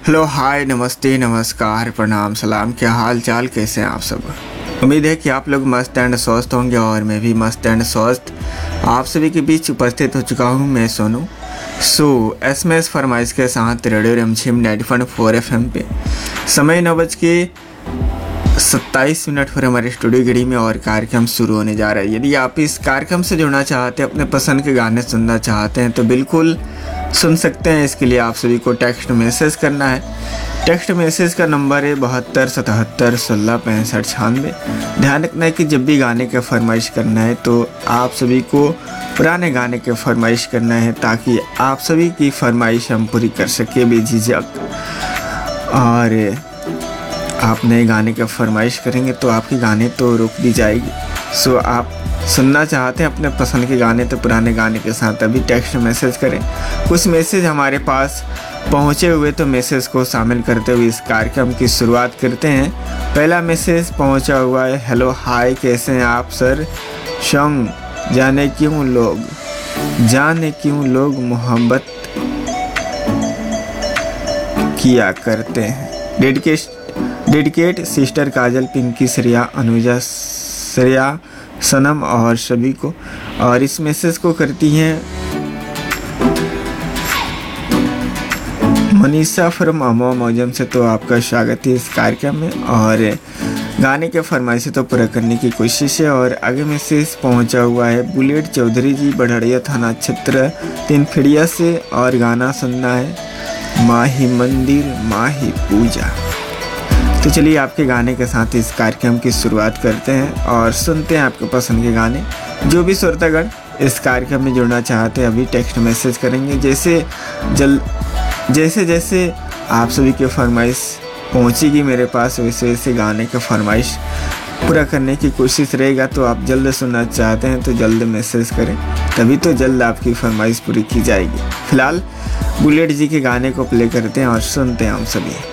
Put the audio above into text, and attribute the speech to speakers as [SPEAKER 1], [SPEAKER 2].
[SPEAKER 1] Hello hi नमस्ते नमस्कार प्रणाम सलाम, क्या हाल चाल, कैसे हैं आप सब। उम्मीद है कि आप लोग मस्त एंड स्वस्थ होंगे और मैं भी मस्त एंड स्वस्थ आप सभी के बीच उपस्थित हो चुका हूं। मैं सोनू एसएमएस फरमाइश के साथ रेडियो रिमझिम 90.4 FM पे समय 9:27 पर हमारे स्टूडियो घड़ी में और कार्यक्रम शुरू होने जा रहा है। यदि आप इस कार्यक्रम से जुड़ना चाहते हैं, अपने पसंद के गाने सुनना चाहते हैं तो बिल्कुल सुन सकते हैं। इसके लिए आप सभी को टेक्स्ट मैसेज करना है। टेक्स्ट मैसेज का नंबर है 72 77 16 65 96। ध्यान रखना है कि जब भी गाने का फरमाइश करना है तो आप सभी को पुराने गाने के फरमाइश करना है, ताकि आप सभी की फरमाइश हम पूरी कर सके बेझिझक। और आप नए गाने का फरमाइश करेंगे तो आपके गाने तो रुक भी जाएगी। आप सुनना चाहते हैं अपने पसंद के गाने तो पुराने गाने के साथ अभी टेक्स्ट मैसेज करें। कुछ मैसेज हमारे पास पहुंचे हुए तो मैसेज को शामिल करते हुए इस कार्यक्रम की शुरुआत करते हैं। पहला मैसेज पहुंचा हुआ है, हेलो हाय कैसे हैं आप सर। शंग जाने क्यों लोग मोहब्बत किया करते हैं। डेडिकेट सिस्टर काजल, पिंकी, श्रेया, अनुजा, श्रेया, सनम और सभी को। और इस मैसेज को करती हैं मनीषा फ्रॉम अमो मौजम से। तो आपका स्वागत है इस कार्यक्रम में और गाने के फरमाइश तो पूरा करने की कोशिश है। और आगे मैसेज पहुंचा हुआ है, बुलेट चौधरी जी, बढ़ड़िया थाना क्षेत्र 3 फिड़िया से। और गाना सुनना है माही मंदिर माही पूजा। तो चलिए आपके गाने के साथ इस कार्यक्रम की शुरुआत करते हैं और सुनते हैं आपके पसंद के गाने। जो भी श्रोतागण इस कार्यक्रम में जुड़ना चाहते हैं अभी टेक्स्ट मैसेज करेंगे। जैसे आप सभी के फरमाइश पहुंचेगी मेरे पास, वैसे वैसे गाने का फरमाइश पूरा करने की कोशिश रहेगा। तो आप जल्द सुनना चाहते हैं तो जल्द मैसेज करें, तभी तो जल्द आपकी फरमाइश पूरी की जाएगी। फिलहाल बुलेट जी के गाने को प्ले करते हैं और सुनते हैं हम सभी।